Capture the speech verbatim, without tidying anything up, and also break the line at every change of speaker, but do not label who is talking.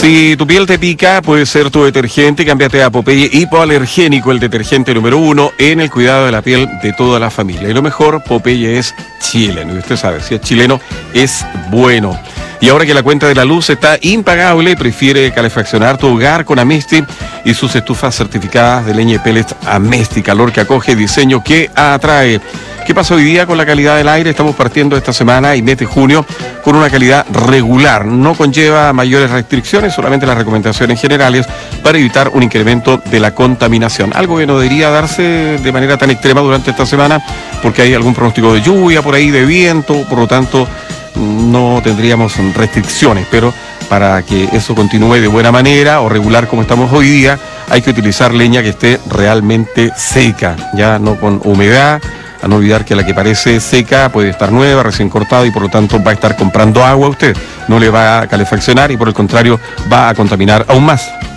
Si tu piel te pica, puede ser tu detergente. Cámbiate a Popeye Hipoalergénico, el detergente número uno en el cuidado de la piel de toda la familia. Y lo mejor, Popeye es chileno. Y usted sabe, si es chileno, es bueno. Y ahora que la cuenta de la luz está impagable, prefiere calefaccionar tu hogar con Amesti y sus estufas certificadas de leña y pellets Amesti. Calor que acoge, diseño que atrae. ¿Qué pasa hoy día con la calidad del aire? Estamos partiendo esta semana y mes de junio con una calidad regular. No conlleva mayores restricciones, solamente las recomendaciones generales para evitar un incremento de la contaminación. Algo que no debería darse de manera tan extrema durante esta semana porque hay algún pronóstico de lluvia por ahí, de viento, por lo tanto no tendríamos restricciones, pero para que eso continúe de buena manera o regular como estamos hoy día, hay que utilizar leña que esté realmente seca, ya no con humedad. A no olvidar que la que parece seca puede estar nueva, recién cortada y por lo tanto va a estar comprando agua usted. No le va a calefaccionar y por el contrario va a contaminar aún más.